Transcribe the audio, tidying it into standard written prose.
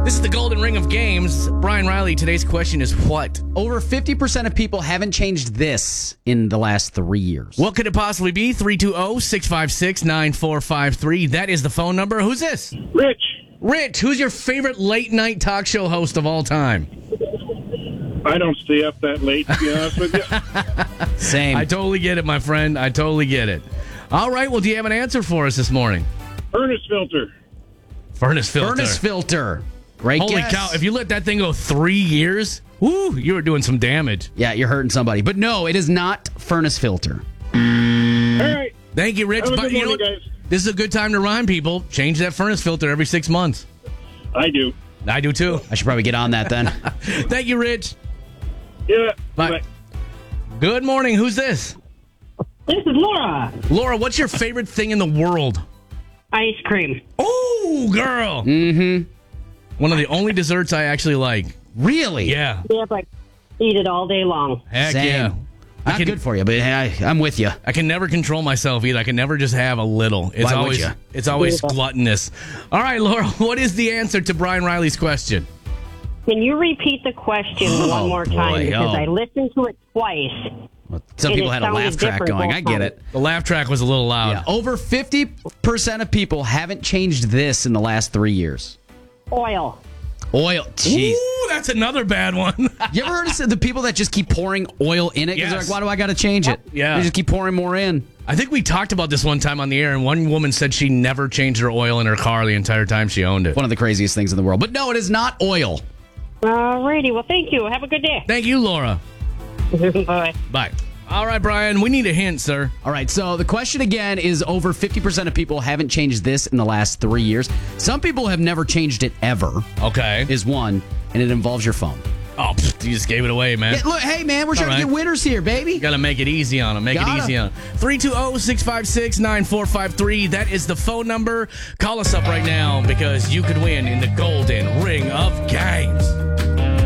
This is the Golden Ring of Games. Brian Riley, today's question is what? Over 50% of people haven't changed this in the last 3 years. What could it possibly be? 320-656-9453. That is the phone number. Who's this? Rich, Rich, who's your favorite late night talk show host of all time? I don't stay up that late, to be honest with you. Same. I totally get it, my friend. I totally get it. All right, well, do you have an answer for us this morning? Furnace filter. Furnace filter. Furnace filter. Great Holy guess. cow, if you let that thing go 3 years, woo, you were doing some damage. Yeah, you're hurting somebody. But no, it is not furnace filter. All right. Thank you, Rich. Have a But good you know morning, what? guys. This is a good time to remind people, change that furnace filter every 6 months. I do. I do too. I should probably get on that then. Thank you, Rich. Yeah. Bye. Good morning. Who's this? This is Laura. Laura, what's your favorite thing in the world? Ice cream. Oh, girl. Mm-hmm. One of the only desserts I actually like. Really? Yeah. Yep, I eat it all day long. Heck Same. yeah. Not good for you, but I'm with you. I can never control myself either. I can never just have a little. It's Why would always ya? it's always gluttonous. All right, Laura, what is the answer to Brian Riley's question? Can you repeat the question one more time? boy, Because oh. I listened to it twice. Some And people it had a laugh sounded track different going. both I get times. it. The laugh track was a little loud. Yeah, over 50% of people haven't changed this in the last 3 years. Oil. Oil. Jeez. Ooh, that's another bad one. You ever heard of the people that just keep pouring oil in it? Because they're Yes. like, why do I got to change it? Yeah. They just keep pouring more in. I think we talked about this one time on the air, and one woman said she never changed her oil in her car the entire time she owned it. One of the craziest things in the world. But no, it is not oil. Alrighty, well, thank you. Have a good day. Thank you, Laura. Bye. Bye. All right, Brian, we need a hint, sir. All right, so the question again is over 50% of people haven't changed this in the last 3 years. Some people have never changed it ever, Okay. is one, and it involves your phone. Oh, you just gave it away, man. Yeah, look, hey, man, we're trying All to right. get winners here, baby. Got to make it easy on them. Make it Gotta. easy on them. 320-656-9453. That is the phone number. Call us up right now because you could win in the Golden Ring of Games.